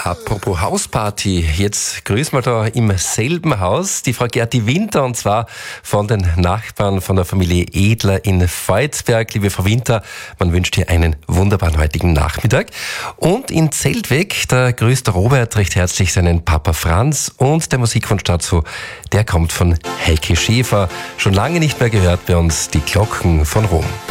Apropos Hausparty, jetzt grüßen wir da im selben Haus die Frau Gerti Winter, und zwar von den Nachbarn von der Familie Edler in Volzberg. Liebe Frau Winter, man wünscht dir einen wunderbaren heutigen Nachmittag. Und in Zeltweg, da grüßt der Robert recht herzlich seinen Papa Franz, und der Musikwunsch dazu, der kommt von Heike Schäfer. Schon lange nicht mehr gehört bei uns die Glocken von Rom.